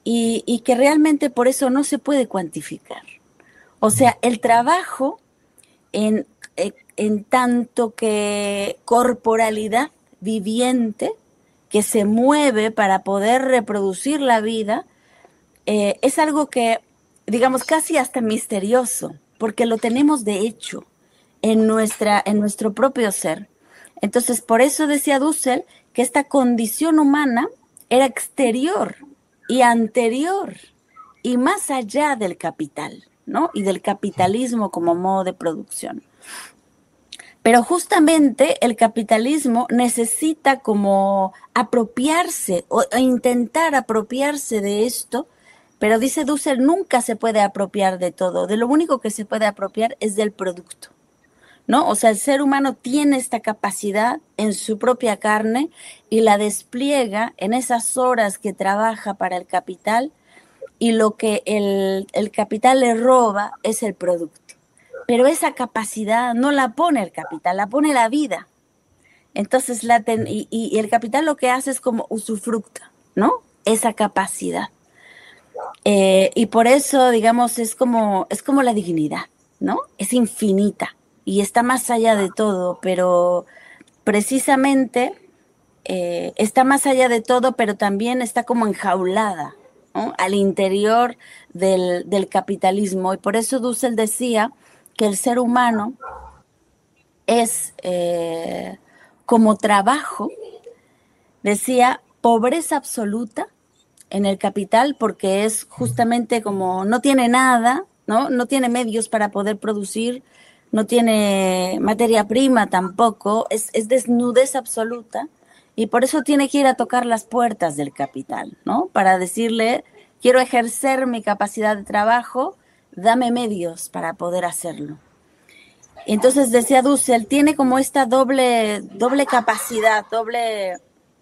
y que realmente por eso no se puede cuantificar. O sea, el trabajo en tanto que corporalidad viviente que se mueve para poder reproducir la vida, es algo que, digamos, casi hasta misterioso, porque lo tenemos de hecho en nuestro propio ser. Entonces, por eso decía Dussel que esta condición humana era exterior y anterior y más allá del capital, ¿no? Y del capitalismo como modo de producción. Pero justamente el capitalismo necesita como apropiarse o intentar apropiarse de esto, pero dice Dussel, nunca se puede apropiar de todo. De lo único que se puede apropiar es del producto, ¿no? O sea, el ser humano tiene esta capacidad en su propia carne y la despliega en esas horas que trabaja para el capital, y lo que el capital le roba es el producto. Pero esa capacidad no la pone el capital, la pone la vida. Entonces, y el capital lo que hace es como usufructa, ¿no? Esa capacidad. Y por eso, digamos, es como la dignidad, ¿no? Es infinita y está más allá de todo, pero precisamente está más allá de todo, pero también está como enjaulada, ¿no? Al interior del capitalismo. Y por eso Dussel decía que el ser humano es como trabajo, decía, pobreza absoluta en el capital, porque es justamente como no tiene nada, ¿no? No tiene medios para poder producir, no tiene materia prima tampoco, es desnudez absoluta, y por eso tiene que ir a tocar las puertas del capital, ¿no? Para decirle, quiero ejercer mi capacidad de trabajo, dame medios para poder hacerlo. Entonces, decía Dussel, tiene como esta doble capacidad, doble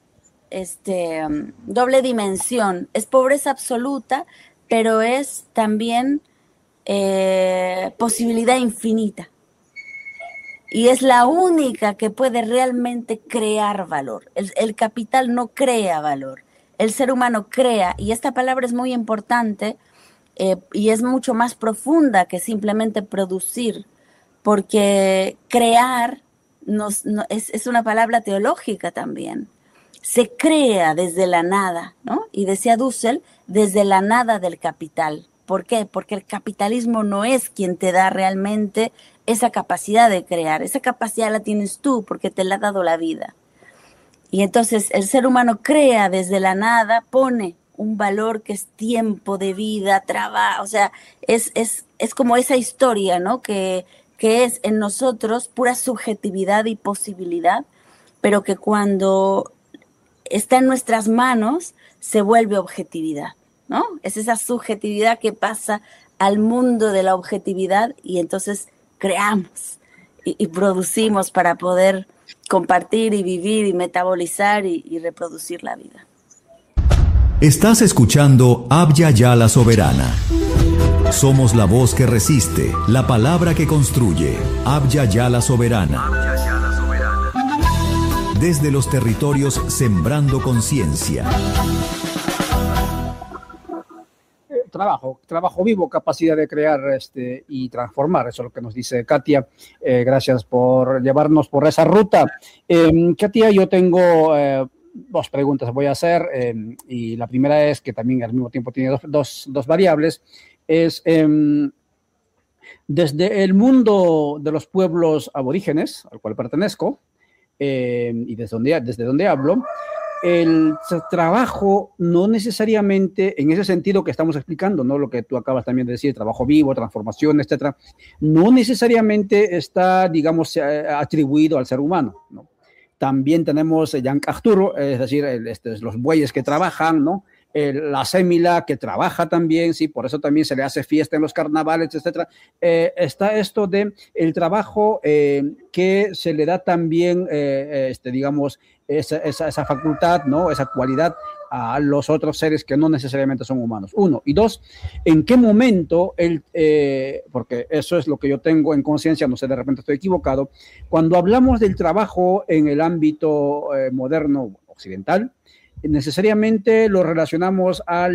dimensión. Es pobreza absoluta, pero es también posibilidad infinita. Y es la única que puede realmente crear valor. El capital no crea valor. El ser humano crea, y esta palabra es muy importante y es mucho más profunda que simplemente producir, porque crear es una palabra teológica también. Se crea desde la nada, ¿no? Y decía Dussel, desde la nada del capital. ¿Por qué? Porque el capitalismo no es quien te da realmente esa capacidad de crear. Esa capacidad la tienes tú porque te la ha dado la vida. Y entonces el ser humano crea desde la nada, pone un valor que es tiempo de vida, trabajo, o sea, es como esa historia, ¿no? Que es en nosotros pura subjetividad y posibilidad, pero que cuando está en nuestras manos se vuelve objetividad, ¿no? Es esa subjetividad que pasa al mundo de la objetividad, y entonces creamos y producimos para poder compartir y vivir y metabolizar y reproducir la vida. Estás escuchando Abya Yala Soberana. Somos la voz que resiste, la palabra que construye. Abya Yala Soberana. Desde los territorios sembrando conciencia. Trabajo vivo, capacidad de crear y transformar, eso es lo que nos dice Katia. Gracias por llevarnos por esa ruta. Katia, yo tengo dos preguntas voy a hacer, y la primera es, que también al mismo tiempo tiene dos variables, es desde el mundo de los pueblos aborígenes, al cual pertenezco, y desde donde hablo, el trabajo no necesariamente, en ese sentido que estamos explicando, ¿no? Lo que tú acabas también de decir, trabajo vivo, transformación, etcétera, no necesariamente está, digamos, atribuido al ser humano, ¿no? También tenemos Yank Arturo, es decir, los bueyes que trabajan, ¿no? La sémila que trabaja también, sí, por eso también se le hace fiesta en los carnavales, etcétera. Está esto de el trabajo que se le da también, digamos, esa facultad, ¿no? Esa cualidad a los otros seres que no necesariamente son humanos. Uno. Y dos, ¿en qué momento porque eso es lo que yo tengo en conciencia, no sé, de repente estoy equivocado, cuando hablamos del trabajo en el ámbito moderno occidental, necesariamente lo relacionamos al